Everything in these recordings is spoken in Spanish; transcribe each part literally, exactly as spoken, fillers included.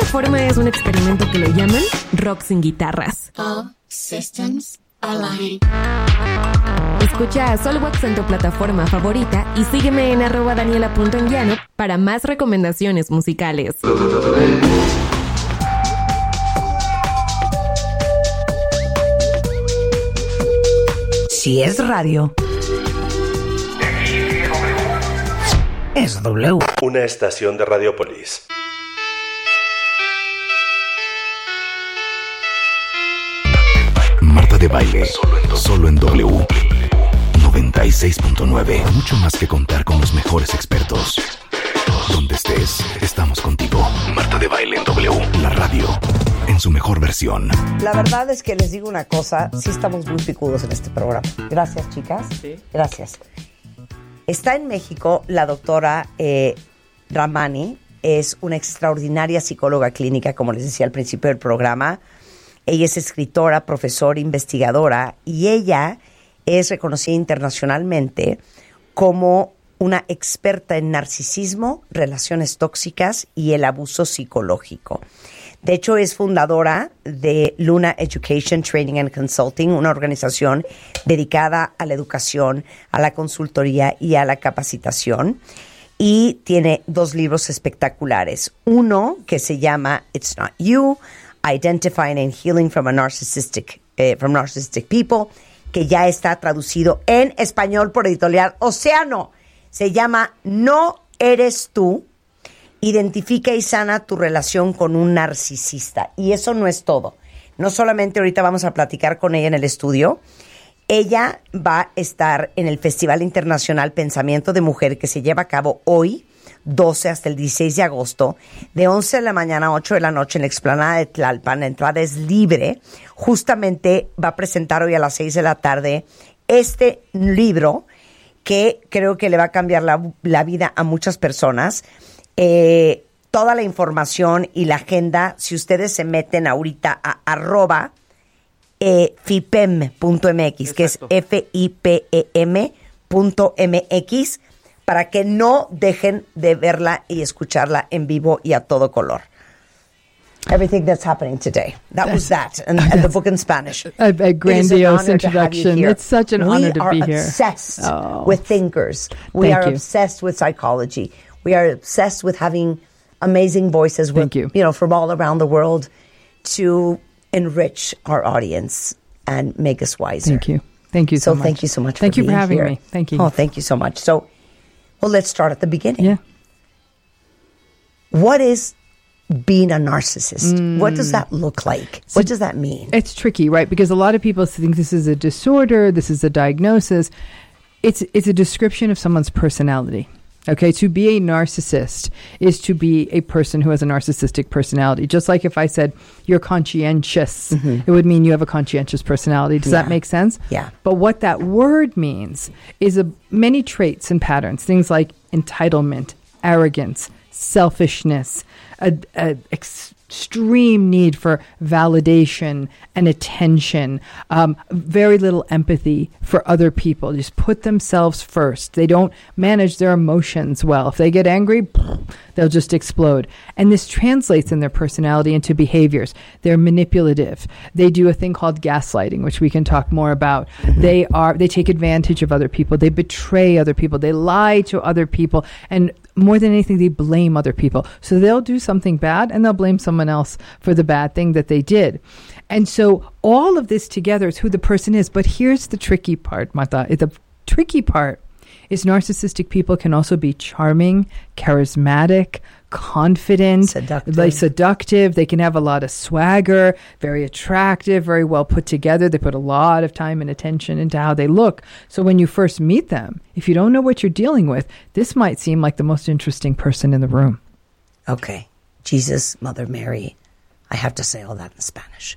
plataforma es un experimento que lo llaman rock sin guitarras. All systems align. Escucha a Soulwax en tu plataforma favorita y sígueme en arroba daniela.anguiano para más recomendaciones musicales. Si es radio, es W. Una estación de Radiopolis. Marta de Baile, solo en W. noventa y seis punto nueve. Mucho más que contar con los mejores expertos. Donde estés, estamos contigo. Marta de Baile en W. La radio, en su mejor versión. La verdad es que les digo una cosa, sí estamos muy picudos en este programa. Gracias, chicas. Sí. Gracias. Está en México la doctora eh, Ramani, es una extraordinaria psicóloga clínica, como les decía al principio del programa. Ella es escritora, profesora, investigadora, y ella es reconocida internacionalmente como una experta en narcisismo, relaciones tóxicas y el abuso psicológico. De hecho, es fundadora de Luna Education, Training and Consulting, una organización dedicada a la educación, a la consultoría y a la capacitación. Y tiene dos libros espectaculares. Uno que se llama It's Not You, Identifying and Healing from a Narcissistic, eh, from Narcissistic People, que ya está traducido en español por Editorial Océano. Se llama No Eres Tú. Identifica y sana tu relación con un narcisista. Y eso no es todo. No solamente ahorita vamos a platicar con ella en el estudio. Ella va a estar en el Festival Internacional Pensamiento de Mujer, que se lleva a cabo hoy, doce hasta el dieciséis de agosto, de once de la mañana a ocho de la noche en la explanada de Tlalpan. La entrada es libre. Justamente va a presentar hoy a las seis de la tarde este libro que creo que le va a cambiar la, la vida a muchas personas. Eh, toda la información y la agenda, si ustedes se meten ahorita a arroba eh, fipem punto m x, que es F I P E M punto M X, para que no dejen de verla y escucharla en vivo y a todo color. Everything that's happening today. That that's, was that, and, and the book in Spanish. A, a grandiose introduction. It's such an we honor to be here. We are obsessed oh. with thinkers. We Thank are you. obsessed with psychology. We are obsessed with having amazing voices with, Thank you. you know, from all around the world to enrich our audience and make us wiser. Thank you. Thank you so, so much. Thank you so much thank for you being for having here. me. Thank you. Oh, thank you so much. So, well, let's start at the beginning. Yeah. What is being a narcissist? Mm. What does that look like? So what does that mean? It's tricky, right? Because a lot of people think this is a disorder, this is a diagnosis. It's it's a description of someone's personality. Okay, to be a narcissist is to be a person who has a narcissistic personality. Just like if I said you're conscientious, mm-hmm. it would mean you have a conscientious personality. Does yeah. that make sense? Yeah. But what that word means is a, many traits and patterns, things like entitlement, arrogance, selfishness, a, a extreme need for validation and attention, um, very little empathy for other people, just put themselves first. They don't manage their emotions well. If they get angry, they'll just explode. And this translates in their personality into behaviors. They're manipulative. They do a thing called gaslighting, which we can talk more about. Mm-hmm. They are, they take advantage of other people. They betray other people. They lie to other people. And more than anything, they blame other people. So they'll do something bad and they'll blame someone else for the bad thing that they did. And so all of this together is who the person is. But here's the tricky part, Marta. The tricky part is narcissistic people can also be charming, charismatic, confident, seductive. like seductive. They can have a lot of swagger, very attractive, very well put together. They put a lot of time and attention into how they look. So when you first meet them, if you don't know what you're dealing with, this might seem like the most interesting person in the room. Okay. Jesus, Mother Mary. I have to say all that in Spanish.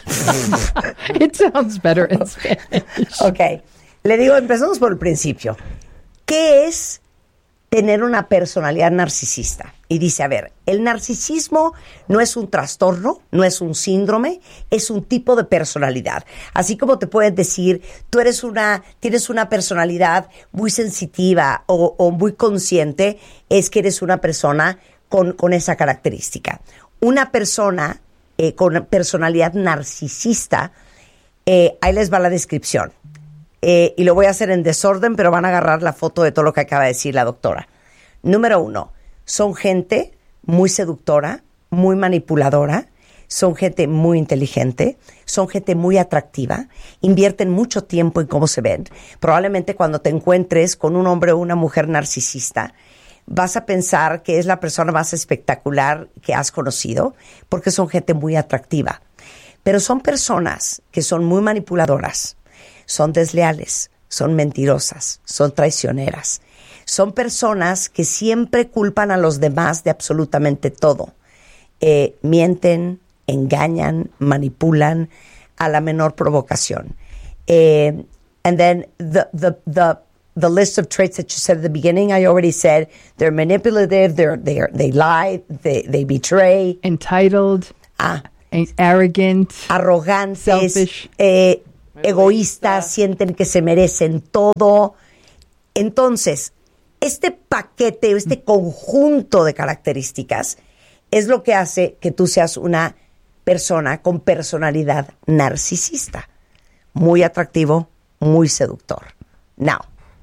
It sounds better in Spanish. Okay. Le digo, empezamos por el principio. ¿Qué es tener una personalidad narcisista? Y dice, a ver, el narcisismo no es un trastorno, no es un síndrome, es un tipo de personalidad. Así como te puedes decir, tú eres una, tienes una personalidad muy sensitiva o, o muy consciente, es que eres una persona con, con esa característica. Una persona eh, con personalidad narcisista, eh, ahí les va la descripción. Eh, y lo voy a hacer en desorden, pero van a agarrar la foto de todo lo que acaba de decir la doctora. Número uno, son gente muy seductora, muy manipuladora, son gente muy inteligente, son gente muy atractiva, invierten mucho tiempo en cómo se ven. Probablemente cuando te encuentres con un hombre o una mujer narcisista, vas a pensar que es la persona más espectacular que has conocido, porque son gente muy atractiva. Pero son personas que son muy manipuladoras, son desleales, son mentirosas, son traicioneras. Son personas que siempre culpan a los demás de absolutamente todo. Eh, mienten, engañan, manipulan a la menor provocación. Eh, and then the, the, the, the list of traits that you said at the beginning, I already said they're manipulative, they're, they're, they lie, they, they betray. Entitled, ah, arrogant, arrogantes, selfish. Eh, egoístas, sienten que se merecen todo. Entonces, este paquete, este conjunto de características es lo que hace que tú seas una persona con personalidad narcisista. Muy atractivo, muy seductor. Now,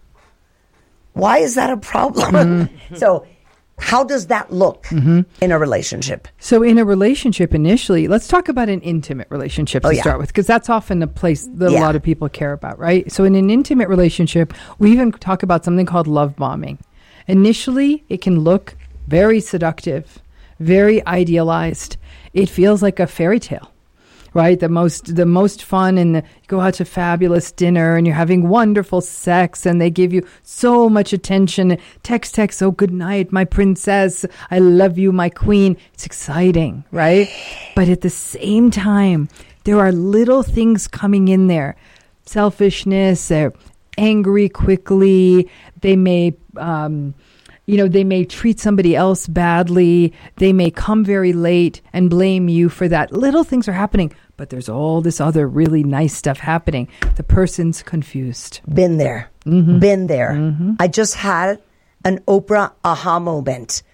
why is that a problem? Mm. So, how does that look mm-hmm. in a relationship? So in a relationship initially, let's talk about an intimate relationship to oh, yeah. start with, because that's often the place that yeah. a lot of people care about, right? So in an intimate relationship, we even talk about something called love bombing. Initially, it can look very seductive, very idealized. It feels like a fairy tale, right? The most the most fun, and the, you go out to fabulous dinner and you're having wonderful sex and they give you so much attention. Text, text, oh, good night, my princess. I love you, my queen. It's exciting, right? But at the same time, there are little things coming in there. Selfishness, they're angry quickly. They may... Um, You know, they may treat somebody else badly. They may come very late and blame you for that. Little things are happening, but there's all this other really nice stuff happening. The person's confused. Been there. Mm-hmm. Been there. Mm-hmm. I just had an Oprah aha moment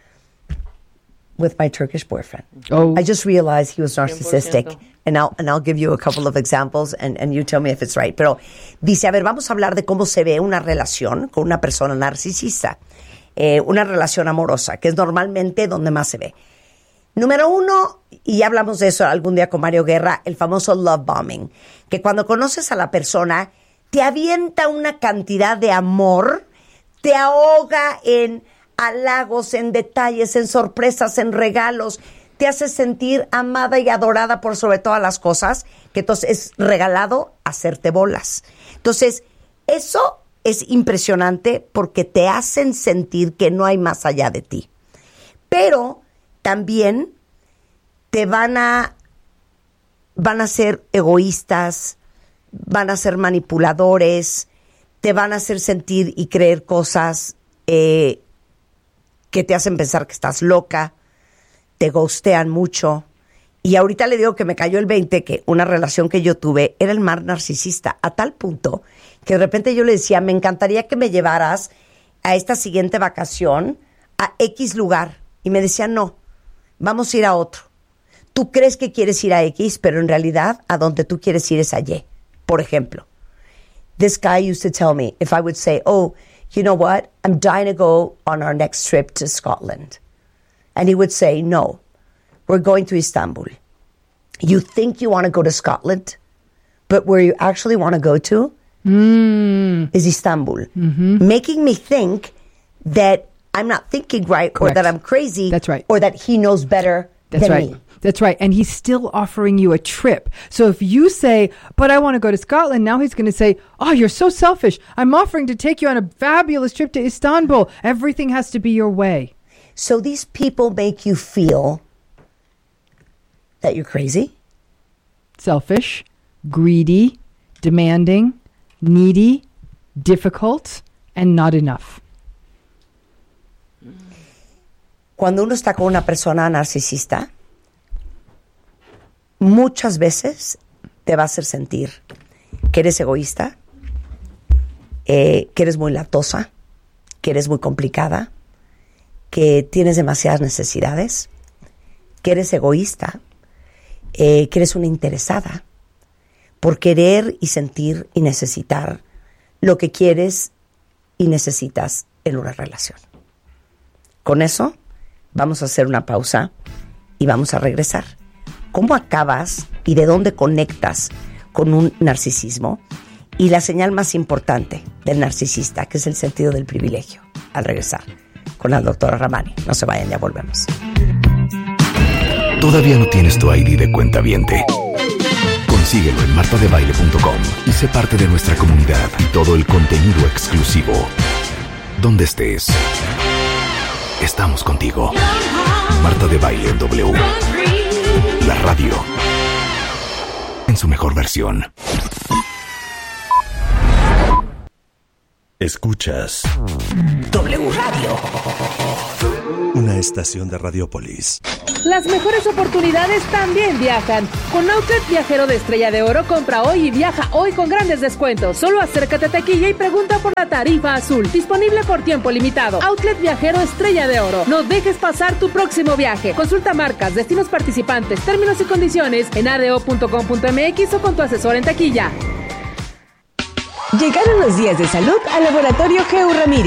with my Turkish boyfriend. Oh. I just realized he was narcissistic. one hundred percent. And I'll, and I'll give you a couple of examples and, and you tell me if it's right. Pero dice, a ver, vamos a hablar de cómo se ve una relación con una persona narcisista. Eh, una relación amorosa, que es normalmente donde más se ve. Número uno, y ya hablamos de eso algún día con Mario Guerra, el famoso love bombing, que cuando conoces a la persona, te avienta una cantidad de amor, te ahoga en halagos, en detalles, en sorpresas, en regalos, te hace sentir amada y adorada por sobre todas las cosas, que entonces es regalado hacerte bolas. Entonces, eso es impresionante porque te hacen sentir que no hay más allá de ti. Pero también te van a, van a ser egoístas, van a ser manipuladores, te van a hacer sentir y creer cosas eh, que te hacen pensar que estás loca, te ghostean mucho. Y ahorita le digo que me cayó el veinte que una relación que yo tuve era el más narcisista, a tal punto que de repente yo le decía, me encantaría que me llevaras a esta siguiente vacación a X lugar. Y me decía, no, vamos a ir a otro. Tú crees que quieres ir a X, pero en realidad a donde tú quieres ir es a Y. Por ejemplo, this guy used to tell me, if I would say, oh, you know what, I'm dying to go on our next trip to Scotland. And he would say, no, we're going to Istanbul. You think you want to go to Scotland, but where you actually want to go to mm. is Istanbul. Mm-hmm. Making me think that I'm not thinking right Correct. Or that I'm crazy. That's right. Or that he knows better That's than right. me. That's right. And he's still offering you a trip. So if you say, but I want to go to Scotland, now he's going to say, oh, you're so selfish. I'm offering to take you on a fabulous trip to Istanbul. Everything has to be your way. So these people make you feel that you're crazy? Selfish, greedy, demanding, needy, difficult, and not enough. Cuando uno está con una persona narcisista, muchas veces te va a hacer sentir que eres egoísta, eh, que eres muy latosa, que eres muy complicada, que tienes demasiadas necesidades, que eres egoísta, eh, que eres una interesada por querer y sentir y necesitar lo que quieres y necesitas en una relación. Con eso vamos a hacer una pausa y vamos a regresar. ¿Cómo acabas y de dónde conectas con un narcisismo? Y la señal más importante del narcisista, que es el sentido del privilegio. Al regresar con la doctora Ramani. No se vayan, ya volvemos. ¿Todavía no tienes tu I D de cuentaviente? Consíguelo en marta de baile punto com y sé parte de nuestra comunidad y todo el contenido exclusivo. Donde estés, estamos contigo. Marta de Baile en W. La radio en su mejor versión. Escuchas W Radio. Una estación de Radiopolis. Las mejores oportunidades también viajan. Con Outlet Viajero de Estrella de Oro, compra hoy y viaja hoy con grandes descuentos. Solo acércate a taquilla y pregunta por la tarifa azul. Disponible por tiempo limitado. Outlet Viajero Estrella de Oro. No dejes pasar tu próximo viaje. Consulta marcas, destinos participantes, términos y condiciones en a d o punto com punto m x o con tu asesor en taquilla. Llegaron los días de salud al Laboratorio G U Ramírez.